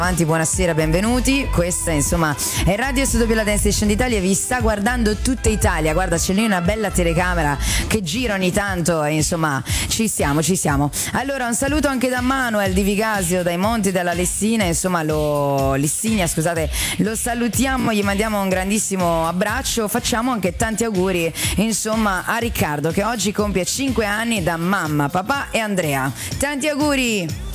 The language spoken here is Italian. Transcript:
Avanti, buonasera, benvenuti. Questa insomma è Radio Studio la Dance Station d'Italia, vi sta guardando tutta Italia. Guarda, c'è lì una bella telecamera che gira ogni tanto e insomma ci siamo. Allora un saluto anche da Manuel di Vigasio, dai Monti della Lessinia, insomma Lessinia, scusate, lo salutiamo, gli mandiamo un grandissimo abbraccio, facciamo anche tanti auguri insomma a Riccardo che oggi compie 5 anni da mamma, papà e Andrea. Tanti auguri!